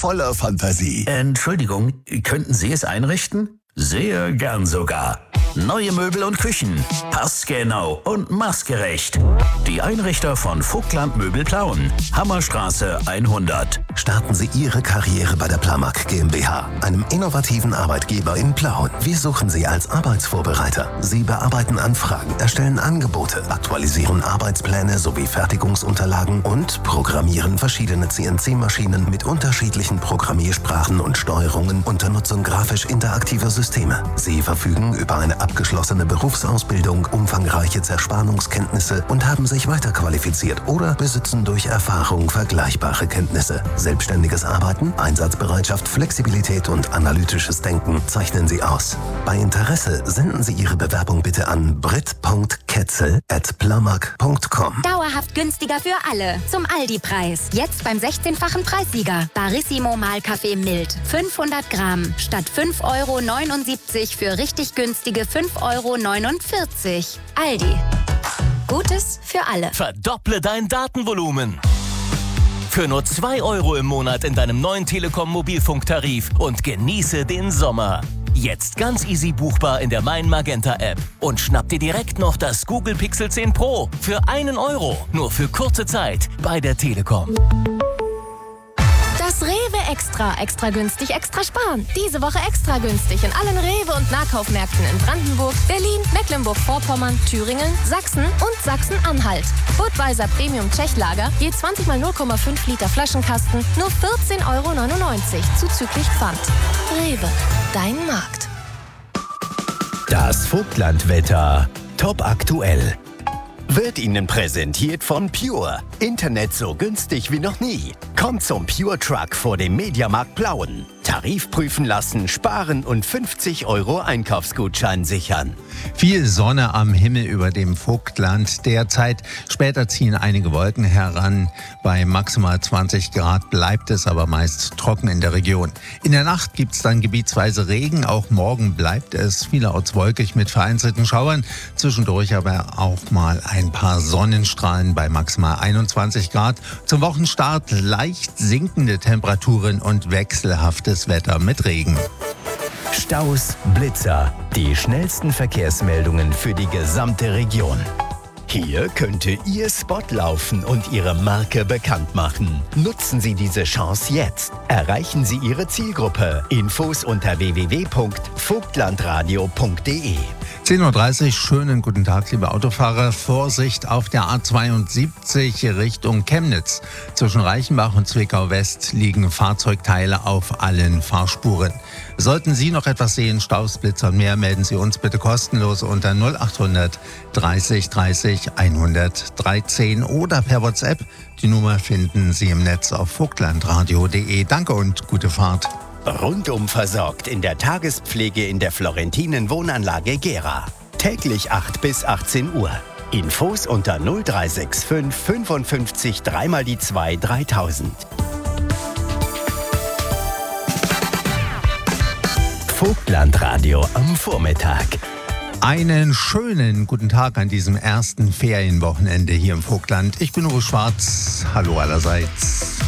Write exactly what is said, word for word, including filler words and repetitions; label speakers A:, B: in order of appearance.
A: voller Fantasie.
B: Entschuldigung, könnten Sie es einrichten? Sehr gern sogar. Neue Möbel und Küchen. Passgenau und maßgerecht. Die Einrichter von Vogtland Möbel Plauen. Hammerstraße hundert.
A: Starten Sie Ihre Karriere bei der Plamag GmbH, einem innovativen Arbeitgeber in Plauen. Wir suchen Sie als Arbeitsvorbereiter. Sie bearbeiten Anfragen, erstellen Angebote, aktualisieren Arbeitspläne sowie Fertigungsunterlagen und programmieren verschiedene C N C-Maschinen mit unterschiedlichen Programmiersprachen und Steuerungen unter Nutzung grafisch interaktiver Systeme. Sie verfügen über eine abgeschlossene Berufsausbildung, umfangreiche Zerspannungskenntnisse und haben sich weiterqualifiziert oder besitzen durch Erfahrung vergleichbare Kenntnisse. Selbstständiges Arbeiten, Einsatzbereitschaft, Flexibilität und analytisches Denken zeichnen Sie aus. Bei Interesse senden Sie Ihre Bewerbung bitte an brit punkt ketzel at plamag punkt com.
C: Dauerhaft günstiger für alle. Zum Aldi-Preis. Jetzt beim sechzehnfachen Preissieger. Barissimo Mahlkaffee Mild. fünfhundert Gramm. Statt fünf Euro neunundsiebzig für richtig günstige fünf Euro neunundvierzig. Aldi. Gutes für alle.
D: Verdopple dein Datenvolumen. Für nur zwei Euro im Monat in deinem neuen Telekom-Mobilfunktarif und genieße den Sommer. Jetzt ganz easy buchbar in der Mein Magenta App. Und schnapp dir direkt noch das Google Pixel zehn Pro für einen Euro. Nur für kurze Zeit bei der Telekom.
E: Das Rewe Extra. Extra günstig, extra sparen. Diese Woche extra günstig in allen Rewe- und Nahkaufmärkten in Brandenburg, Berlin, Mecklenburg-Vorpommern, Thüringen, Sachsen und Sachsen-Anhalt. Budweiser Premium Tschechlager, je zwanzig mal null Komma fünf Liter Flaschenkasten, nur vierzehn Euro neunundneunzig, zuzüglich Pfand. Rewe, dein Markt.
F: Das Vogtlandwetter top aktuell. Wird Ihnen präsentiert von Pure. Internet so günstig wie noch nie. Kommt zum Pure Truck vor dem Mediamarkt Plauen. Tarif prüfen lassen, sparen und fünfzig Euro Einkaufsgutschein sichern.
G: Viel Sonne am Himmel über dem Vogtland derzeit. Später ziehen einige Wolken heran. Bei maximal zwanzig Grad bleibt es aber meist trocken in der Region. In der Nacht gibt es dann gebietsweise Regen. Auch morgen bleibt es vielerorts wolkig mit vereinzelten Schauern. Zwischendurch aber auch mal ein paar Sonnenstrahlen bei maximal einundzwanzig Grad. Zum Wochenstart leicht sinkende Temperaturen und wechselhaftes Wetter mit Regen.
F: Staus, Blitzer, die schnellsten Verkehrsmeldungen für die gesamte Region. Hier könnte Ihr Spot laufen und Ihre Marke bekannt machen. Nutzen Sie diese Chance jetzt. Erreichen Sie Ihre Zielgruppe. Infos unter w w w punkt vogtlandradio punkt d e.
G: zehn Uhr dreißig, schönen guten Tag, liebe Autofahrer. Vorsicht auf der A zweiundsiebzig Richtung Chemnitz. Zwischen Reichenbach und Zwickau West liegen Fahrzeugteile auf allen Fahrspuren. Sollten Sie noch etwas sehen, Staus, Blitzer und mehr, melden Sie uns bitte kostenlos unter null achthundert dreißig dreißig hundertdreizehn oder per WhatsApp. Die Nummer finden Sie im Netz auf vogtlandradio punkt d e. Danke und gute Fahrt.
F: Rundum versorgt in der Tagespflege in der Florentinen Wohnanlage Gera. Täglich acht bis achtzehn Uhr. Infos unter null drei sechs fünf fünfundfünfzig drei mal die zwei dreitausend. Vogtlandradio am Vormittag.
G: Einen schönen guten Tag an diesem ersten Ferienwochenende hier im Vogtland. Ich bin Uwe Schwarz. Hallo allerseits.